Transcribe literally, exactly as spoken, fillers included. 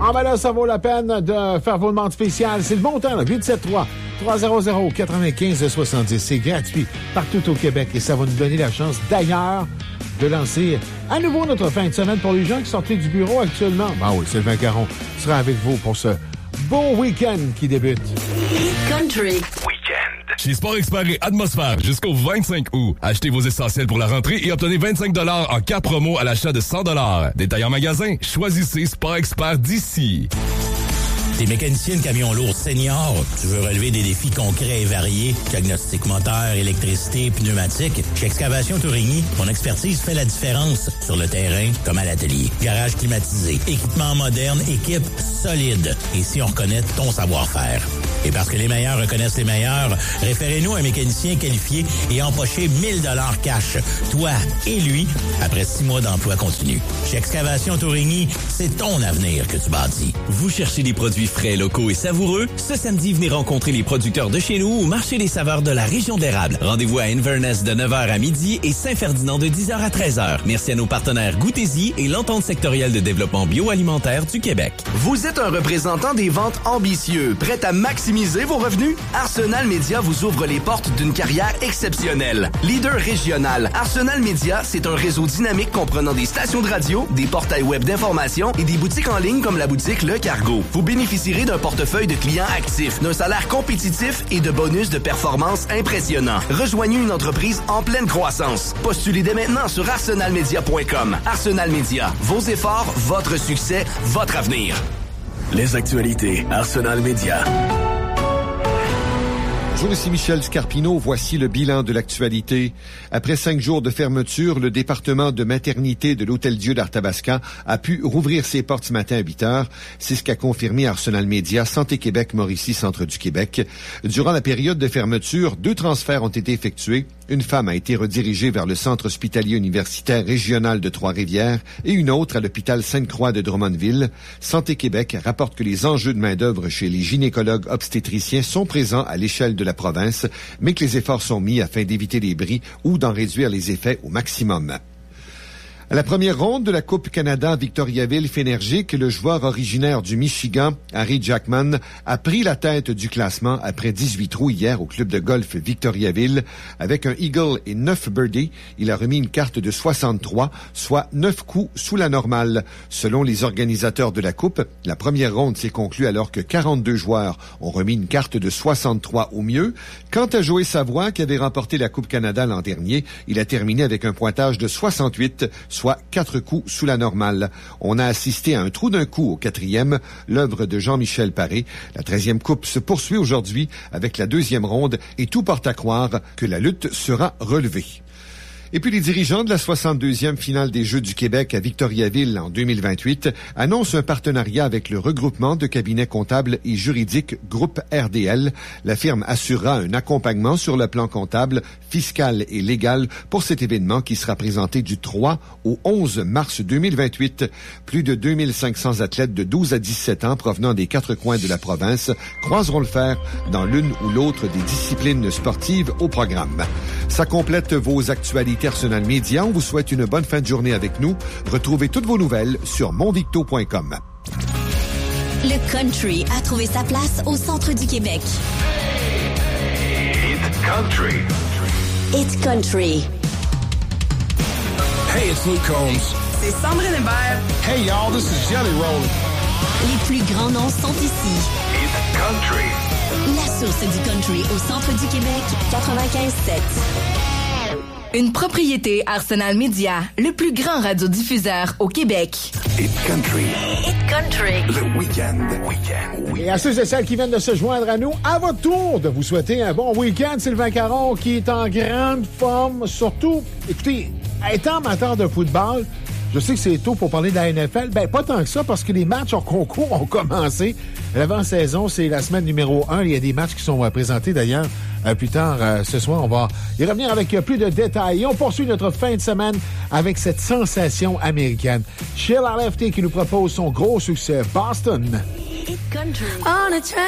Ah ben là, ça vaut la peine de faire vos demandes spéciales. C'est le bon temps, là. huit sept trois, trois zéro zéro, neuf cinq sept zéro. C'est gratuit partout au Québec et ça va nous donner la chance, d'ailleurs, de lancer à nouveau notre fin de semaine pour les gens qui sortent du bureau actuellement. Ben oui, Sylvain Caron sera avec vous pour ce beau week-end qui débute. Country. Chez Sport Expert et Atmosphère, jusqu'au vingt-cinq août. Achetez vos essentiels pour la rentrée et obtenez vingt-cinq dollars en cartes promo à l'achat de cent dollars. Détail en magasin, choisissez Sport Expert d'ici. T'es mécanicien de camion lourd senior, tu veux relever des défis concrets et variés, diagnostic moteur, électricité, pneumatique. Chez Excavation Tourigny, ton expertise fait la différence sur le terrain comme à l'atelier. Garage climatisé, équipement moderne, équipe solide. Et si on reconnaît ton savoir-faire. Et parce que les meilleurs reconnaissent les meilleurs, référez-nous un mécanicien qualifié et empochez mille dollars cash. Toi et lui, après six mois d'emploi continu. Chez Excavation Tourigny, c'est ton avenir que tu bâtis. Vous cherchez des produits frais, locaux et savoureux? Ce samedi, venez rencontrer les producteurs de chez nous au marché des saveurs de la région de l'érable. Rendez-vous à Inverness de neuf heures à midi et Saint-Ferdinand de dix heures à treize heures. Merci à nos partenaires Goûtez-y et l'Entente sectorielle de développement bioalimentaire du Québec. Vous êtes un représentant des ventes ambitieux, prêt à maximiser vos revenus? Arsenal Media vous ouvre les portes d'une carrière exceptionnelle. Leader régional, Arsenal Media, c'est un réseau dynamique comprenant des stations de radio, des portails web d'information et des boutiques en ligne comme la boutique Le Cargo. Vous bénéficiez d'un portefeuille de clients actifs, d'un salaire compétitif et de bonus de performance impressionnants. Rejoignez une entreprise en pleine croissance. Postulez dès maintenant sur arsenal media point com. Arsenal Media, vos efforts, votre succès, votre avenir. Les actualités Arsenal Media. Bonjour, ici Michel Scarpino. Voici le bilan de l'actualité. Après cinq jours de fermeture, le département de maternité de l'Hôtel-Dieu d'Arthabasca a pu rouvrir ses portes ce matin à huit heures. C'est ce qu'a confirmé Arsenal Media, Santé Québec, Mauricie, Centre du Québec. Durant la période de fermeture, deux transferts ont été effectués. Une femme a été redirigée vers le Centre hospitalier universitaire régional de Trois-Rivières et une autre à l'hôpital Sainte-Croix de Drummondville. Santé Québec rapporte que les enjeux de main-d'œuvre chez les gynécologues obstétriciens sont présents à l'échelle de la province, mais que les efforts sont mis afin d'éviter les bris ou d'en réduire les effets au maximum. À la première ronde de la Coupe Canada, Victoriaville Fénergique, le joueur originaire du Michigan, Harry Jackman, a pris la tête du classement après dix-huit trous hier au club de golf Victoriaville. Avec un eagle et neuf birdies, il a remis une carte de soixante-trois, soit neuf coups sous la normale. Selon les organisateurs de la Coupe, la première ronde s'est conclue alors que quarante-deux joueurs ont remis une carte de soixante-trois au mieux. Quant à Joey Savoie, qui avait remporté la Coupe Canada l'an dernier, il a terminé avec un pointage de soixante-huit, soit quatre coups sous la normale. On a assisté à un trou d'un coup au quatrième, l'œuvre de Jean-Michel Paré. La treizième coupe se poursuit aujourd'hui avec la deuxième ronde et tout porte à croire que la lutte sera relevée. Et puis les dirigeants de la soixante-deuxième finale des Jeux du Québec à Victoriaville en deux mille vingt-huit annoncent un partenariat avec le regroupement de cabinets comptables et juridiques Groupe R D L. La firme assurera un accompagnement sur le plan comptable, fiscal et légal pour cet événement qui sera présenté du trois au onze mars deux mille vingt-huit. Plus de deux mille cinq cents athlètes de douze à dix-sept ans provenant des quatre coins de la province croiseront le fer dans l'une ou l'autre des disciplines sportives au programme. Ça complète vos actualités Arsenal Media. On vous souhaite une bonne fin de journée avec nous. Retrouvez toutes vos nouvelles sur monvicto point com. Le country a trouvé sa place au centre du Québec. It's country. It's country. Hey, it's Luke Combs. C'est Sandrine Hébert. Hey, y'all, this is Jelly Roll. Les plus grands noms sont ici. It's country. La source du country au centre du Québec, quatre-vingt-quinze sept. Une propriété Arsenal Media, le plus grand radiodiffuseur au Québec. It's country. It's country. Le week-end. Week-end. Et à ceux et celles qui viennent de se joindre à nous, à votre tour de vous souhaiter un bon week-end. Sylvain Caron qui est en grande forme. Surtout, écoutez, étant amateur de football, je sais que c'est tôt pour parler de la N F L. Ben, pas tant que ça, parce que les matchs en concours ont commencé. L'avant-saison, c'est la semaine numéro un. Il y a des matchs qui sont euh, présentés, d'ailleurs, euh, plus tard euh, ce soir. On va y revenir avec euh, plus de détails. Et on poursuit notre fin de semaine avec cette sensation américaine. Sheila Lefty qui nous propose son gros succès, Boston. It's country.